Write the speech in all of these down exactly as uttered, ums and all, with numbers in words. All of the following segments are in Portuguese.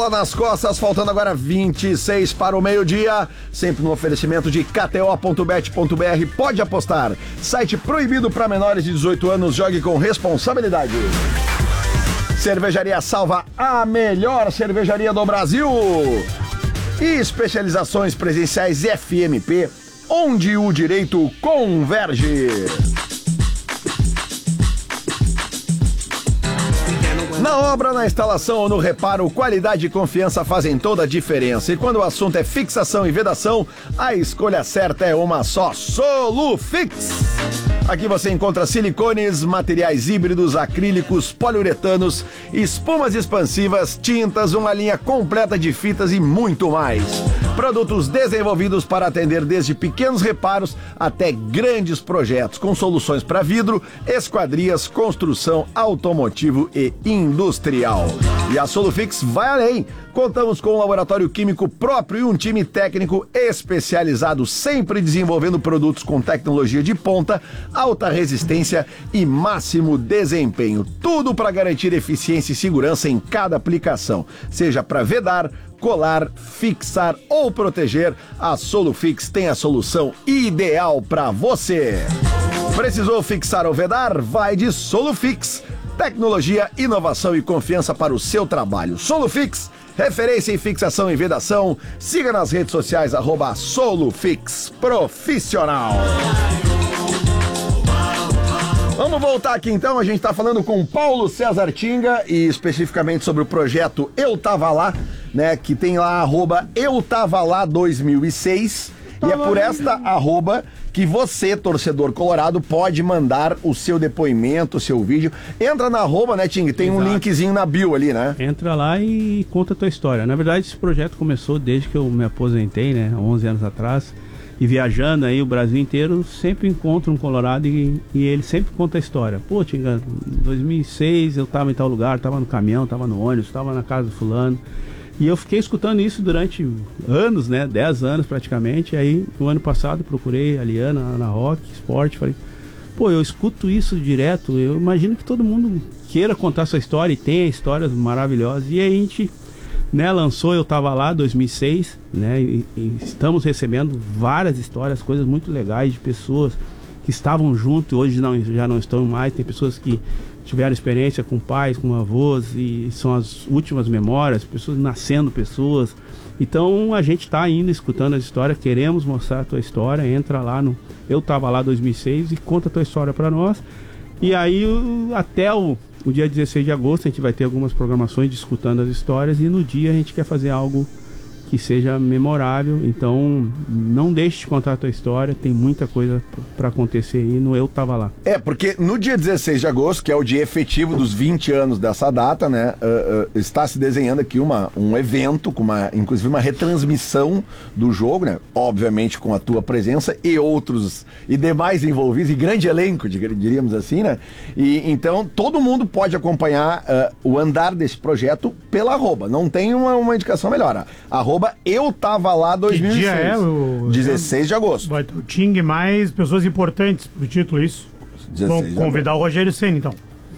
Nas costas, faltando agora vinte e seis para o meio-dia, sempre no oferecimento de K T O ponto bet ponto B R. Pode apostar. Site proibido para menores de dezoito anos, jogue com responsabilidade. Cervejaria Salva, a melhor cervejaria do Brasil. E especializações presenciais F M P, onde o direito converge. Na obra, na instalação ou no reparo, qualidade e confiança fazem toda a diferença. E quando o assunto é fixação e vedação, a escolha certa é uma só: Solufix. Aqui você encontra silicones, materiais híbridos, acrílicos, poliuretanos, espumas expansivas, tintas, uma linha completa de fitas e muito mais. Produtos desenvolvidos para atender desde pequenos reparos até grandes projetos, com soluções para vidro, esquadrias, construção, automotivo e industrial. E a Solufix vai além. Contamos com um laboratório químico próprio e um time técnico especializado, sempre desenvolvendo produtos com tecnologia de ponta, alta resistência e máximo desempenho. Tudo para garantir eficiência e segurança em cada aplicação, seja para vedar, colar, fixar ou proteger. A Solufix tem a solução ideal para você. Precisou fixar ou vedar? Vai de Solufix. Tecnologia, inovação e confiança para o seu trabalho. Solufix, referência em fixação e vedação. Siga nas redes sociais, arroba Solufix Profissional. Vamos voltar aqui então, a gente está falando com Paulo César Tinga e especificamente sobre o projeto Eu Tava Lá, né, que tem lá arroba Eu Tava Lá dois mil e seis, e é por esta arroba que você, torcedor colorado, pode mandar o seu depoimento, o seu vídeo. Entra na arroba, né, Ting? Tem Exato. um linkzinho na bio ali, né? Entra lá e conta a tua história. Na verdade, esse projeto começou desde que eu me aposentei, né, há onze anos atrás. E viajando aí o Brasil inteiro, sempre encontro um colorado e, e ele sempre conta a história. Pô, Tinga, em dois mil e seis eu tava em tal lugar, tava no caminhão, tava no ônibus, tava na casa do fulano. E eu fiquei escutando isso durante anos, né? dez anos praticamente. E aí, no ano passado, procurei a Liana na Rock Sport. Falei, pô, eu escuto isso direto. Eu imagino que todo mundo queira contar sua história e tenha histórias maravilhosas. E aí a gente, né, lançou Eu Tava Lá, dois mil e seis, né? E, e estamos recebendo várias histórias, coisas muito legais de pessoas que estavam junto e hoje não, já não estão mais. Tem pessoas que tiveram experiência com pais, com avós e são as últimas memórias, pessoas nascendo pessoas. Então a gente está ainda escutando as histórias, queremos mostrar a tua história. Entra lá no Eu Tava Lá dois mil e seis e conta a tua história para nós. E aí até o, o dia dezesseis de agosto a gente vai ter algumas programações discutando as histórias e no dia a gente quer fazer algo que seja memorável. Então não deixe de contar a tua história, tem muita coisa para acontecer aí no Eu Tava Lá. É, porque no dia dezesseis de agosto, que é o dia efetivo dos vinte anos dessa data, né, uh, uh, está se desenhando aqui uma, um evento, com uma, inclusive uma retransmissão do jogo, né, obviamente com a tua presença e outros, e demais envolvidos, e grande elenco, diríamos assim, né, e então todo mundo pode acompanhar uh, o andar desse projeto pela arroba, não tem uma, uma indicação melhor, arroba Eu Tava Lá dois mil e seis. Que dia é o... dezesseis de agosto. Vai ter o Ting mais pessoas importantes pro título, isso. Vamos convidar o Rogério Ceni, então.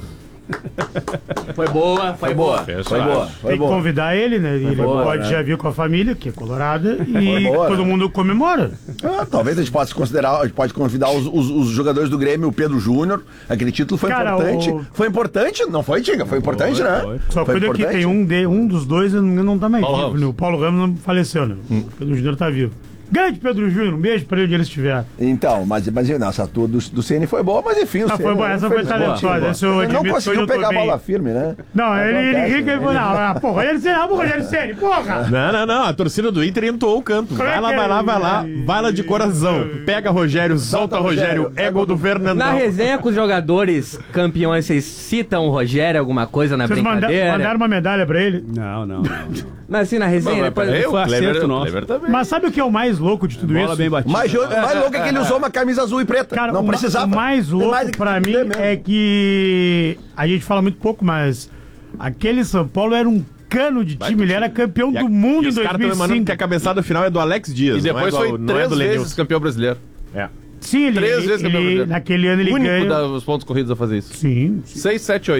Foi boa, foi, foi boa. boa. Foi boa. Foi Tem boa. que convidar ele, né? Foi ele boa, pode né? já vir com a família, que é colorada, e boa, todo né? mundo comemora. Ah, talvez a gente possa considerar, a gente pode convidar os, os, os jogadores do Grêmio, o Pedro Júnior. Aquele título foi Cara, importante. O... Foi importante, não foi, Tinga? Foi importante, foi, né? Foi. Só foi cuida que tem um, de, um dos dois, não tá mais Paulo vivo. Né? O Paulo Ramos não faleceu, né? Hum. O Pedro Júnior tá vivo. Grande Pedro Júnior, um beijo pra ele onde ele estiver. Então, mas imagina, essa tua do, do C N foi boa, mas enfim, o ah, C N foi boa, essa foi talentosa. Essa eu não conseguiu pegar a bola firme, né? Não, ele, ele rica e falou, não, porra, Rogério Ceni, vamos, Rogério Ceni, porra! Não, não, não, a torcida do Inter entoou o canto. Vai lá, vai lá, vai lá, vai lá de coração. Pega Rogério, solta Rogério, é gol do Fernandão. Na resenha com os jogadores campeões, vocês citam o Rogério, alguma coisa na vocês brincadeira? Manda, mandaram uma medalha pra ele? Não, não, não. não. Mas assim, na resenha, mas, depois foi acerto nosso. Mas sabe o que é o mais louco de tudo isso? Bem batido. Mais, mais louco é que ele usou uma camisa azul e preta. Cara, não o, precisava. O mais louco mais pra mim é que a gente fala muito pouco, mas aquele São Paulo era um cano de time, ele era campeão do mundo em dois mil e cinco. E os caras estão lembrando que a cabeçada final é do Alex Dias. E depois foi três vezes campeão brasileiro. É. Sim, ele, Três vezes campeão brasileiro. Naquele ano ele ganhou. O único ganha... dos pontos corridos a fazer isso. Sim. sim. seis, sete, oito.